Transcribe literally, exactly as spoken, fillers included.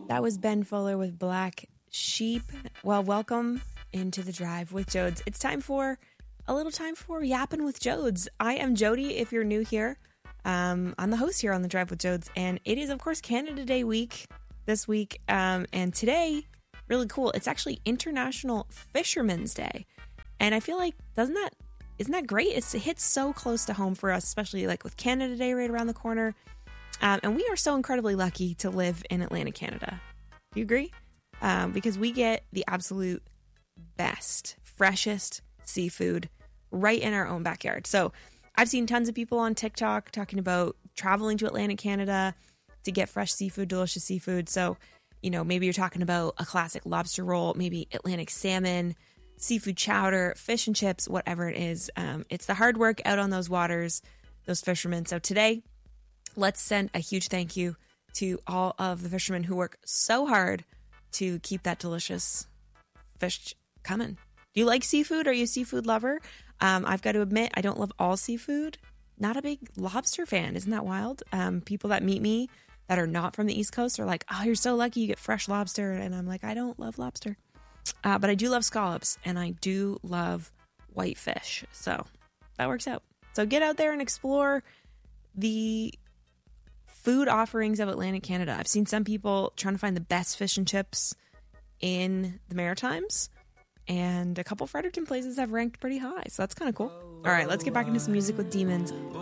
That was Ben Fuller with Black Sheep. Well, welcome into the Drive with Jodes. It's time for a little time for Yapping with Jodes. I am Jody, if you're new here. Um, I'm the host here on the Drive with Jodes, and it is, of course, Canada Day week this week. Um, and today, really cool, it's actually International Fisherman's Day. And I feel like, doesn't that, isn't that great? It's, it hits so close to home for us, especially like with Canada Day right around the corner. Um, and we are so incredibly lucky to live in Atlantic Canada. Do you agree? Um, because we get the absolute best, freshest seafood right in our own backyard. So I've seen tons of people on TikTok talking about traveling to Atlantic Canada to get fresh seafood, delicious seafood. So, you know, maybe you're talking about a classic lobster roll, maybe Atlantic salmon, seafood chowder, fish and chips, whatever it is. Um, it's the hard work out on those waters, those fishermen. So today, let's send a huge thank you to all of the fishermen who work so hard to keep that delicious fish coming. Do you like seafood? Are you a seafood lover? Um, I've got to admit, I don't love all seafood. Not a big lobster fan. Isn't that wild? Um, people that meet me that are not from the East Coast are like, oh, you're so lucky you get fresh lobster. And I'm like, I don't love lobster. Uh, but I do love scallops and I do love white fish. So that works out. So get out there and explore the food offerings of Atlantic Canada. I've seen some people trying to find the best fish and chips in the Maritimes, and a couple Fredericton places have ranked pretty high, so that's kind of cool. All right, let's get back into some music with Demons.